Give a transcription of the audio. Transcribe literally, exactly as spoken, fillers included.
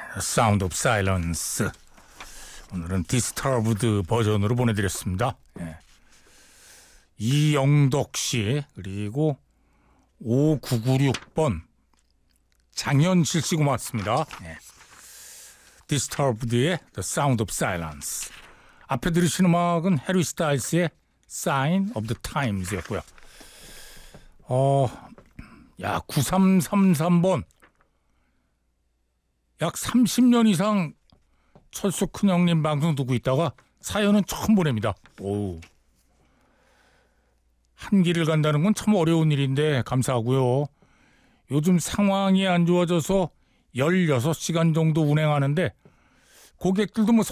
Sound of Silence. 오늘은 디스터브드 버전으로 보내드렸습니다. 예. 이영덕 씨 그리고 오구구육 번 장현실 씨 고맙습니다. 예. 디스터브드의 The Sound of Silence. 앞에 들으신 음악은 해리 스타일스의 Sign of the Times였고요. 어, 야 구삼삼삼 번 약 삼십 년 이상 철수 큰형님 방송 듣고 있다가 사연은 처음 보냅니다. 오. 한 길을 간다는 건 참 어려운 일인데 감사하고요. 요즘 상황이 안 좋아져서 열여섯 시간 정도 운행하는데 고객들도 뭐